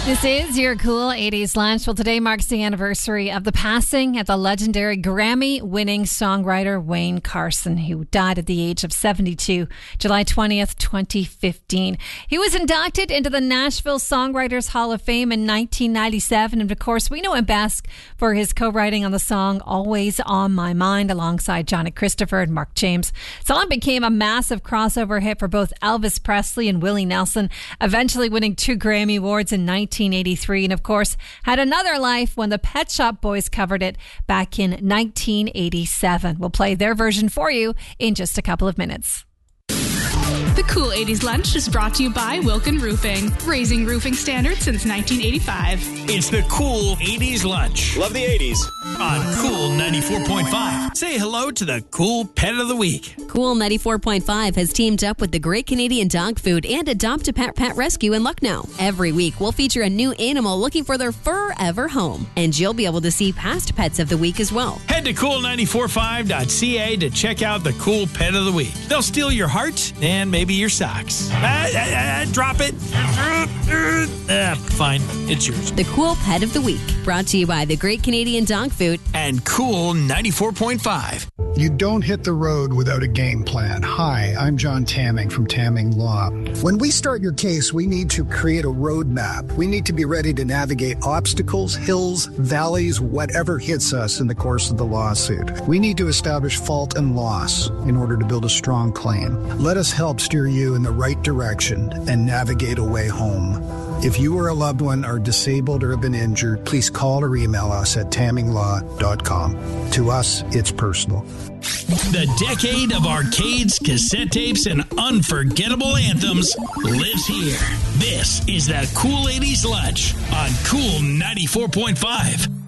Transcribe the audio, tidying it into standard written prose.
This is your Cool 80s Lunch. Well, today marks the anniversary of the passing of the legendary Grammy-winning songwriter Wayne Carson, who died at the age of 72, July 20th, 2015. He was inducted into the Nashville Songwriters Hall of Fame in 1997. And of course, we know him best for his co-writing on the song Always on My Mind alongside Johnny Christopher and Mark James. The song became a massive crossover hit for both Elvis Presley and Willie Nelson, eventually winning 2 Grammy Awards in 1983, and of course had another life when the Pet Shop Boys covered it back in 1987. We'll play their version for you in just a couple of minutes. The Cool 80s Lunch is brought to you by Wilkin Roofing, raising roofing standards since 1985. It's the Cool 80s Lunch. Love the 80s. On Cool 94.5. Say hello to the Cool Pet of the Week. Cool 94.5 has teamed up with the Great Canadian Dog Food and Adopt a Pet Rescue in Lucknow. Every week, we'll feature a new animal looking for their forever home. And you'll be able to see past pets of the week as well. Head to cool945.ca to check out the Cool Pet of the Week. They'll steal your heart and maybe your socks. Drop it. Fine. It's yours. The Cool Pet of the Week. Brought to you by the Great Canadian Dog Food and Cool 94.5. You don't hit the road without a game plan. Hi, I'm John Tamming from Tamming Law. When we start your case, we need to create a roadmap. We need to be ready to navigate obstacles, hills, valleys, whatever hits us in the course of the lawsuit. We need to establish fault and loss in order to build a strong claim. Let us help steer you in the right direction and navigate a way home. If you or a loved one are disabled or have been injured, please call or email us at tamminglaw.com. To us, it's personal. The decade of arcades, cassette tapes, and unforgettable anthems lives here. This is the Cool 80s Lunch on Cool 94.5.